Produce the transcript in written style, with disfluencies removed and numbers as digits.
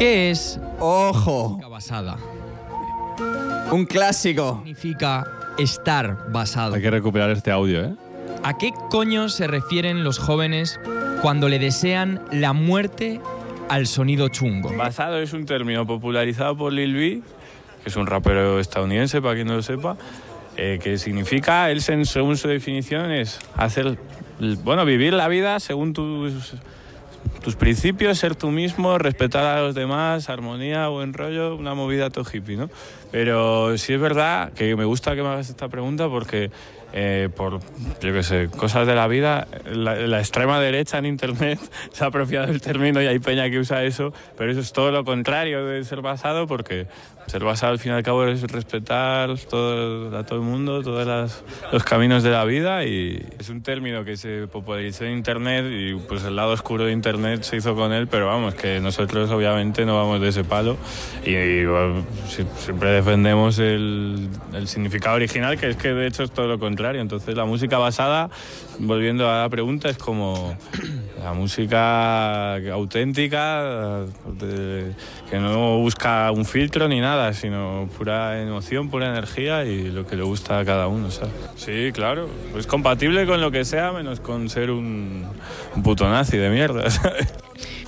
¿Qué es ¡Ojo! música basada? Un clásico. Significa estar basado. Hay que recuperar este audio, ¿eh? ¿A qué coño se refieren los jóvenes cuando le desean la muerte al sonido chungo? Basado es un término popularizado por Lil B, que es un rapero estadounidense, para quien no lo sepa, que significa, él según su definición, es vivir la vida según tus principios, ser tú mismo, respetar a los demás, armonía, buen rollo, una movida todo hippie, ¿no? Pero sí es verdad que me gusta que me hagas esta pregunta porque por, yo qué sé, cosas de la vida, la extrema derecha en internet se ha apropiado del término y hay peña que usa eso, pero eso es todo lo contrario de ser basado, porque ser basado al fin y al cabo es respetar a todo el mundo, todos los caminos de la vida, y es un término que se popularizó en internet y pues el lado oscuro de internet se hizo con él, pero vamos, que nosotros obviamente no vamos de ese palo y bueno, siempre defendemos el significado original, que es que de hecho es todo lo contrario. Entonces la música basada, volviendo a la pregunta, es como la música auténtica, que no busca un filtro ni nada, sino pura emoción, pura energía y lo que le gusta a cada uno, ¿sabes? Sí, claro, es compatible con lo que sea, menos con ser un puto nazi de mierda, ¿sabes?